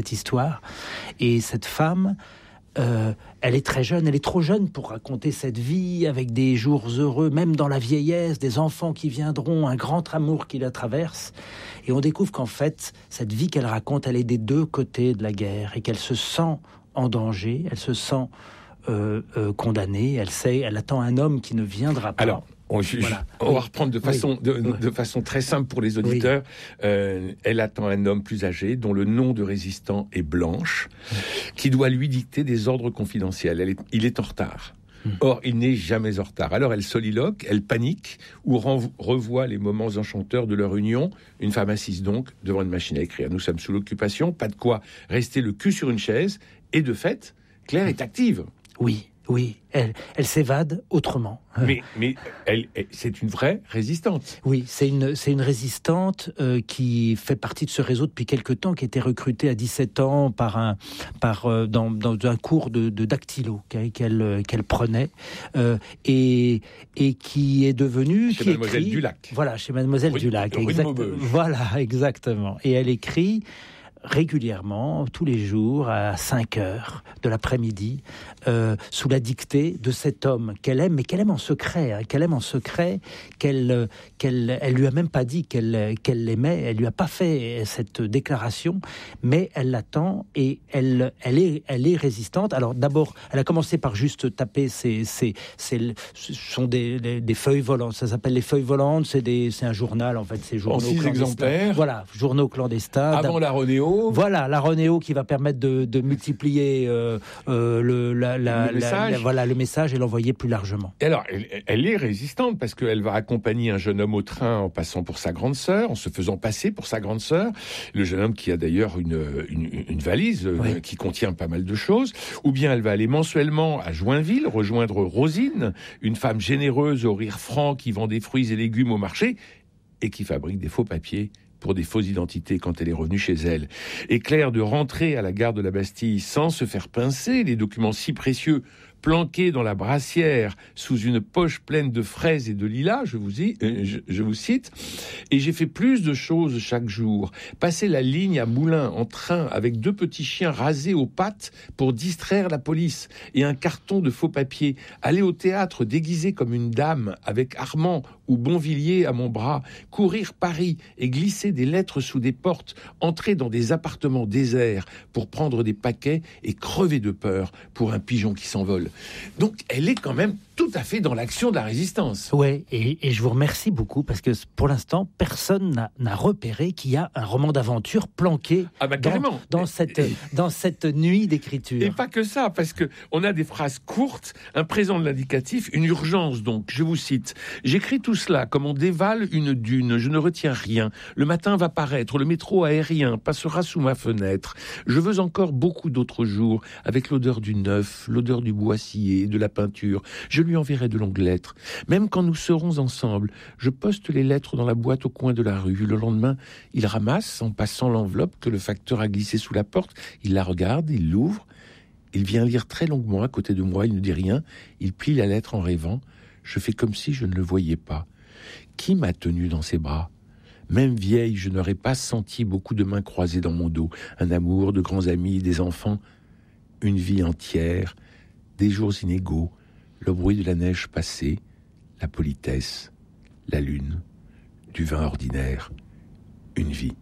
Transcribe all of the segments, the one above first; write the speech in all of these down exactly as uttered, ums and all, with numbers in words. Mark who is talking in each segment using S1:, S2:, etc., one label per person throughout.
S1: cette histoire. Et cette femme, euh, elle est très jeune, elle est trop jeune pour raconter cette vie avec des jours heureux, même dans la vieillesse, des enfants qui viendront, un grand amour qui la traverse. Et on découvre qu'en fait, cette vie qu'elle raconte, elle est des deux côtés de la guerre et qu'elle se sent en danger, elle se sent euh, euh, condamnée, elle sait, elle attend un homme qui ne viendra pas.
S2: Alors, On, je, voilà. on oui. va reprendre de façon, oui. de, oui. de façon très simple pour les auditeurs. Oui. Euh, elle attend un homme plus âgé, dont le nom de résistant est Blanche, oui. qui doit lui dicter des ordres confidentiels. Elle est, il est en retard. Hum. Or, il n'est jamais en retard. Alors, elle soliloque, elle panique, ou renv- revoit les moments enchanteurs de leur union. Une femme assise donc devant une machine à écrire. Nous sommes sous l'occupation, pas de quoi rester le cul sur une chaise. Et de fait, Claire est active.
S1: Oui. Oui, elle, elle s'évade autrement.
S2: Mais, mais elle, elle, c'est une vraie résistante.
S1: Oui, c'est une, c'est une résistante euh, qui fait partie de ce réseau depuis quelque temps, qui a été recrutée à dix-sept ans par un, par, euh, dans, dans un cours de, de dactylo qu'elle, qu'elle prenait euh, et, et qui est devenue...
S2: Chez
S1: qui
S2: Mademoiselle
S1: écrit,
S2: Dulac.
S1: Voilà, chez Mademoiselle
S2: Rue,
S1: Dulac.
S2: Rue
S1: Exact, voilà, exactement. Et elle écrit... régulièrement, tous les jours, à cinq heures de l'après-midi, euh, sous la dictée de cet homme qu'elle aime, mais qu'elle aime en secret, hein, qu'elle aime en secret, qu'elle, qu'elle, elle lui a même pas dit qu'elle, qu'elle l'aimait, elle lui a pas fait cette déclaration, mais elle l'attend et elle, elle est, elle est résistante. Alors d'abord, elle a commencé par juste taper ses, ses, ses ce sont des, des, des feuilles volantes, ça s'appelle les feuilles volantes, c'est des, c'est un journal en fait, c'est journaux
S2: en six
S1: clandestins.
S2: exemplaires.
S1: Voilà, journaux clandestins.
S2: Avant la Ronéo.
S1: Voilà, la Ronéo qui va permettre de, de multiplier euh, euh, le, la, la,
S2: le, message.
S1: La, la, voilà, le message et l'envoyer plus largement.
S2: Et alors, elle, elle est résistante parce qu'elle va accompagner un jeune homme au train en passant pour sa grande sœur, en se faisant passer pour sa grande sœur. Le jeune homme qui a d'ailleurs une, une, une valise oui. euh, qui contient pas mal de choses. Ou bien elle va aller mensuellement à Joinville, rejoindre Rosine, une femme généreuse au rire franc qui vend des fruits et légumes au marché et qui fabrique des faux papiers pour des fausses identités quand elle est revenue chez elle. Et Claire de rentrer à la gare de la Bastille sans se faire pincer, les documents si précieux planqués dans la brassière sous une poche pleine de fraises et de lilas, je vous, y, euh, je, je vous cite, et j'ai fait plus de choses chaque jour. Passer la ligne à Moulins en train avec deux petits chiens rasés aux pattes pour distraire la police et un carton de faux papiers. Aller au théâtre déguisé comme une dame avec Armand ou Bonvilliers à mon bras, courir Paris et glisser des lettres sous des portes, entrer dans des appartements déserts pour prendre des paquets et crever de peur pour un pigeon qui s'envole. Donc, elle est quand même tout à fait dans l'action de la résistance.
S1: Oui, et, et je vous remercie beaucoup parce que pour l'instant, personne n'a, n'a repéré qu'il y a un roman d'aventure planqué
S2: ah bah,
S1: dans, dans, cette,
S2: et,
S1: dans cette nuit d'écriture.
S2: Et pas que ça, parce qu'on a des phrases courtes, un présent de l'indicatif, une urgence donc. Je vous cite. J'écris tout cela comme on dévale une dune. Je ne retiens rien. Le matin va paraître. Le métro aérien passera sous ma fenêtre. Je veux encore beaucoup d'autres jours avec l'odeur du neuf, l'odeur du bois scié, de la peinture. Je lui enverrai de longues lettres. Même quand nous serons ensemble, je poste les lettres dans la boîte au coin de la rue. Le lendemain, il ramasse, en passant l'enveloppe que le facteur a glissée sous la porte. Il la regarde, il l'ouvre. Il vient lire très longuement à côté de moi. Il ne dit rien. Il plie la lettre en rêvant. Je fais comme si je ne le voyais pas. Qui m'a tenu dans ses bras ? Même vieille, je n'aurais pas senti beaucoup de mains croisées dans mon dos. Un amour, de grands amis, des enfants. Une vie entière, des jours inégaux. Le bruit de la neige passée, la politesse, la lune, du vin ordinaire, une vie.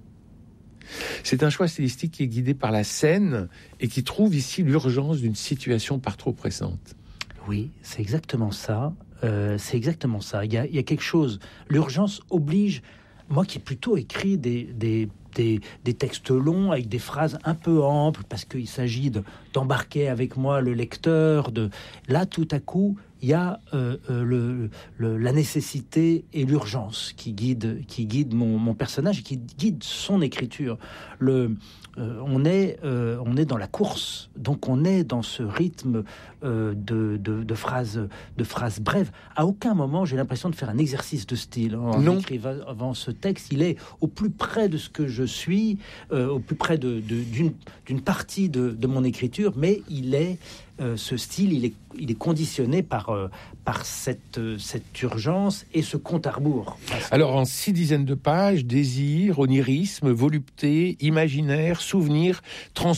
S2: C'est un choix stylistique qui est guidé par la scène et qui trouve ici l'urgence d'une situation par trop pressante.
S1: Oui, c'est exactement ça. Euh, c'est exactement ça. Il y a, il y a quelque chose. L'urgence oblige, moi qui ai plutôt écrit des... des Des, des textes longs avec des phrases un peu amples parce qu'il s'agit de, d'embarquer avec moi le lecteur. De... Là, tout à coup, il y a euh, euh, le, le, la nécessité et l'urgence qui guide, qui guide mon, mon personnage et qui guide son écriture. Le, euh, on, est, euh, on est dans la course, donc on est dans ce rythme euh, de, de, de, phrases, de phrases brèves. À aucun moment, j'ai l'impression de faire un exercice de style en
S2: non.
S1: écrivant ce texte. Il est au plus près de ce que je suis euh, au plus près de, de, d'une, d'une partie de, de mon écriture, mais il est euh, ce style, il est, il est conditionné par, euh, par cette, euh, cette urgence et ce compte à rebours.
S2: Alors, en six dizaines de pages, désir, onirisme, volupté, imaginaire, souvenir, trans